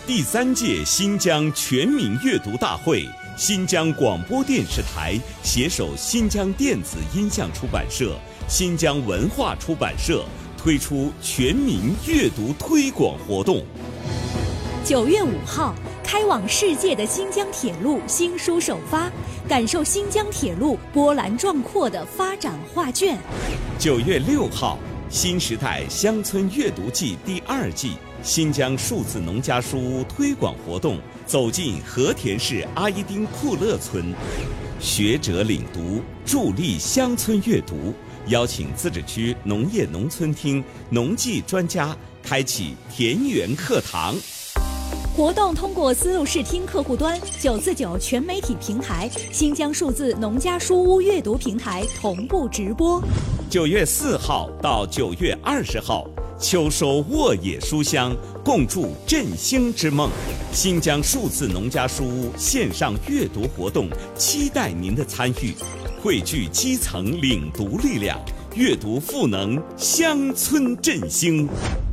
第3届新疆全民阅读大会，新疆广播电视台携手新疆电子音像出版社、新疆文化出版社推出全民阅读推广活动。 9月5号，开往世界的新疆铁路新书首发，感受新疆铁路波澜壮阔的发展画卷。 9月6号，新时代乡村阅读季第2季新疆数字农家书屋推广活动走进和田市阿依丁库勒村，学者领读，助力乡村阅读，邀请自治区农业农村厅农技专家开启田园课堂。 活动通过丝路视听客户端、949全媒体平台、新疆数字农家书屋阅读平台同步直播。 9月4号到9月20号，秋收沃野书香，共筑振兴之梦。新疆数字农家书屋线上阅读活动，期待您的参与，汇聚基层领读力量，阅读赋能乡村振兴。